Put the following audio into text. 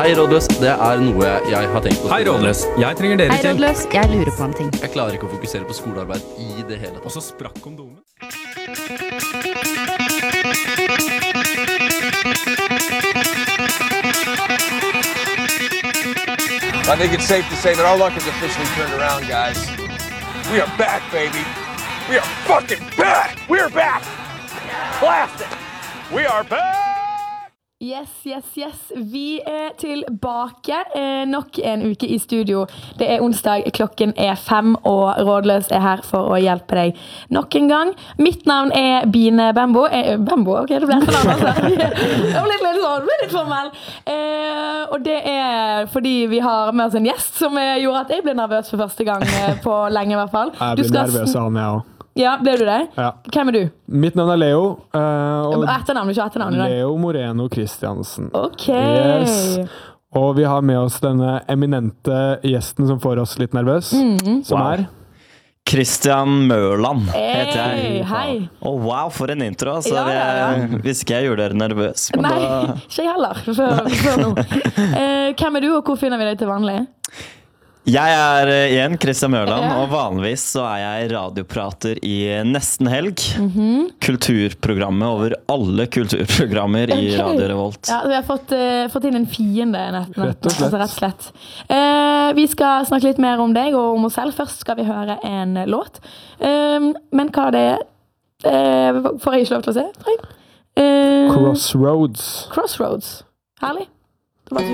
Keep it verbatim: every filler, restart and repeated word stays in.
Hei, Rådløs. Det er noe jeg har tenkt på. Hei, Rådløs. Jeg trenger dere Hei, Rådløs. Jeg lurer på en ting. Jeg klarer ikke å fokusere på skolearbeid i det hele tatt. Og så sprakk kondomen. I think it's safe to say that our luck has officially turned around, guys. We are back, baby. We are fucking back. We are back. Blast it. We are back. Yes, yes, yes. Vi er tilbake eh, nok en uke i studio. Det er onsdag, klokken er fem, og Rådløs er her for å hjelpe deg nok en gang. Mitt navn er Bine Bembo. Eh, Bembo, ok, det ble etter navn, altså. Jeg ble litt, litt sånn, ble litt formell. Eh, og det er fordi vi har med oss en gjest som gjorde at jeg ble nervøs for første gang eh, på lenge i hvert fall. Jeg ble nervøs av han, jeg også. Ja, ble du det? Ja. Hvem er du? Mitt navn er Leo. Uh, og etternavn, ikke etternavn i dag. Leo Moreno Christiansen. Ok. Yes. Og vi har med oss denne eminente gjesten som får oss litt nervøs. Mm. Som wow. er... Christian Mørland heter jeg. Hey, hei. Oh, wow, for en intro. Så ja, ja, ja. Hvis ikke jeg gjorde dere nervøs. Nei, da... ikke jeg heller. Før, før nå. Uh, hvem er du, og hvor finner vi deg til vanlig? Jeg er igjen Christian Mørland, og vanligvis så er jeg radioprater i Nesten Helg. Mm-hmm. Kulturprogrammet over alle kulturprogrammer okay. i Radio Revolt. Ja, vi har fått, uh, fått inn en fiende nesten. Rett og slett. Altså, rett og slett. Uh, vi skal snakke litt mer om deg og om oss selv. Først skal vi høre en låt. Uh, men hva det er, uh, får jeg ikke lov til å se, tror jeg. Uh, Crossroads. Crossroads. Herlig.